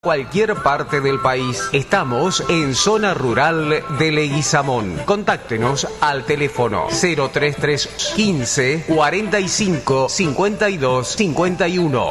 Cualquier parte del país. Estamos en zona rural de Leguizamón. Contáctenos al teléfono 033 15 45 52 51.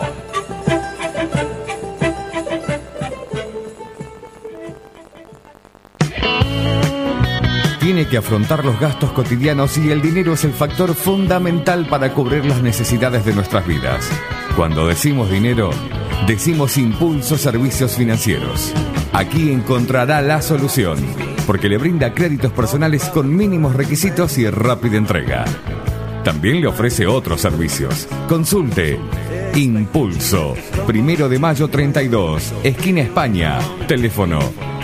Tiene que afrontar los gastos cotidianos y el dinero es el factor fundamental para cubrir las necesidades de nuestras vidas. Cuando decimos dinero, decimos Impulso Servicios Financieros. Aquí encontrará la solución, porque le brinda créditos personales con mínimos requisitos y rápida entrega. También le ofrece otros servicios. Consulte Impulso, 1 de mayo 32, esquina España. Teléfono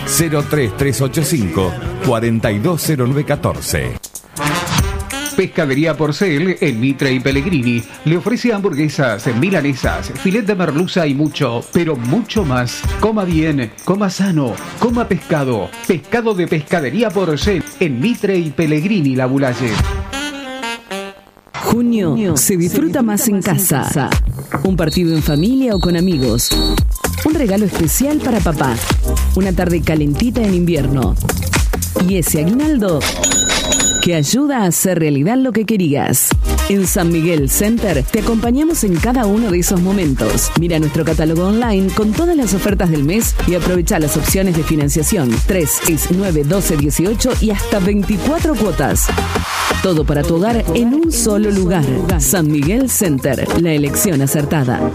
03385 420914. Pescadería Porcel en Mitre y Pellegrini le ofrece hamburguesas, milanesas, filet de merluza y mucho, pero mucho más. Coma bien, coma sano, coma pescado. Pescado de Pescadería Porcel en Mitre y Pellegrini, La Bulaye. Junio se disfruta más en casa. Un partido en familia o con amigos. Un regalo especial para papá. Una tarde calentita en invierno. Y ese aguinaldo que ayuda a hacer realidad lo que querías. En San Miguel Center te acompañamos en cada uno de esos momentos. Mira nuestro catálogo online con todas las ofertas del mes y aprovecha las opciones de financiación 3, 6, 9, 12, 18 y hasta 24 cuotas. Todo para tu hogar en un solo lugar. San Miguel Center, la elección acertada.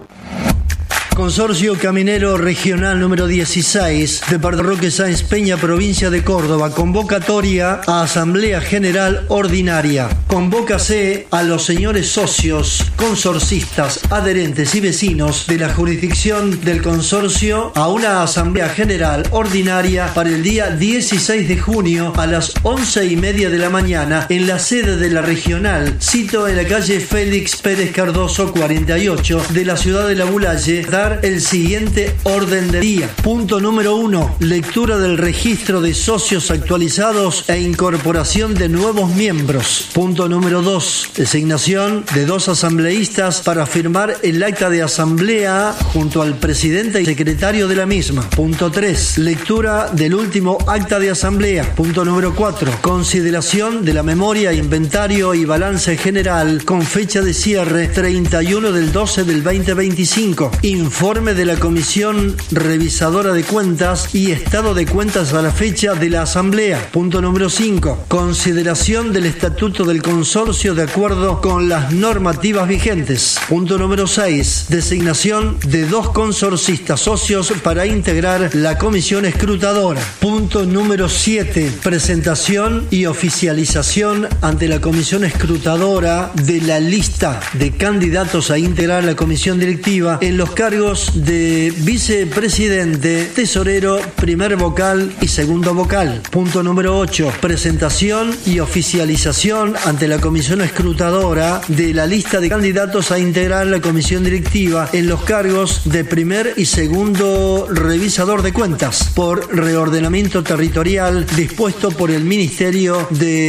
Consorcio Caminero Regional número 16 de Parque Roque Sáenz Peña, provincia de Córdoba. Convocatoria a Asamblea General Ordinaria. Convócase a los señores socios, consorcistas, adherentes y vecinos de la jurisdicción del consorcio a una Asamblea General Ordinaria para el día 16 de junio a las 11:30 de la mañana en la sede de la regional, sito en la calle Félix Pérez Cardoso 48 de la ciudad de La Bulaye. El siguiente orden del día. Punto número 1. Lectura del registro de socios actualizados e incorporación de nuevos miembros. Punto número 2. Designación de 2 asambleístas para firmar el acta de asamblea junto al presidente y secretario de la misma. Punto 3. Lectura del último acta de asamblea. Punto número 4. Consideración de la memoria, inventario y balance general con fecha de cierre 31 del 12 del 2025. Informe de la Comisión Revisadora de Cuentas y Estado de Cuentas a la fecha de la Asamblea. Punto número 5. Consideración del Estatuto del Consorcio de acuerdo con las normativas vigentes. Punto número 6. Designación de 2 consorcistas socios para integrar la Comisión Escrutadora. Punto número 7. Presentación y oficialización ante la Comisión Escrutadora de la lista de candidatos a integrar la Comisión Directiva en los cargos de vicepresidente, tesorero, primer vocal y segundo vocal. Punto número 8. Presentación y oficialización ante la Comisión Escrutadora de la lista de candidatos a integrar la Comisión Directiva en los cargos de primer y segundo revisador de cuentas por reordenamiento territorial dispuesto por el Ministerio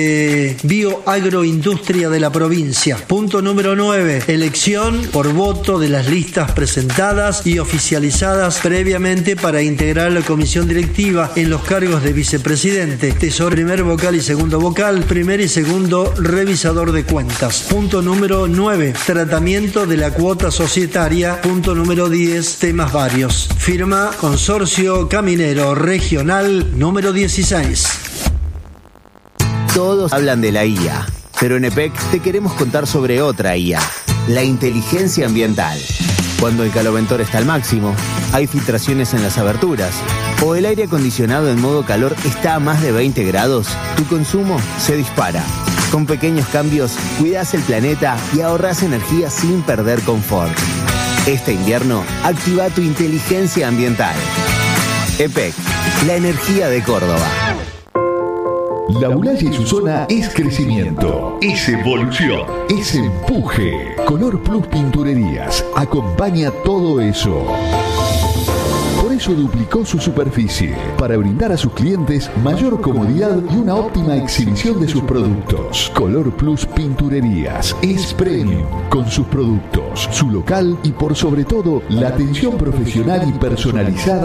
de Bioagroindustria de la provincia. Punto número 9. Elección por voto de las listas presentadas y oficializadas previamente para integrar la comisión directiva en los cargos de vicepresidente, tesoro, primer vocal y segundo vocal, primer y segundo revisador de cuentas. Punto número 9. Tratamiento de la cuota societaria. Punto número 10. Temas varios. Firma Consorcio Caminero Regional número 16. Todos hablan de la IA, pero en EPEC te queremos contar sobre otra IA, la inteligencia ambiental. Cuando el caloventor está al máximo, hay filtraciones en las aberturas, o el aire acondicionado en modo calor está a más de 20 grados, tu consumo se dispara. Con pequeños cambios, cuidas el planeta y ahorras energía sin perder confort. Este invierno, activa tu inteligencia ambiental. EPEC, la energía de Córdoba. La Bulaye y su zona es crecimiento, es evolución, es empuje. Color Plus Pinturerías acompaña todo eso. Por eso eso duplicó su superficie para brindar a sus clientes mayor comodidad y una óptima exhibición de sus productos. Color Plus Pinturerías es premium con sus productos, su local y por sobre todo la atención profesional y personalizada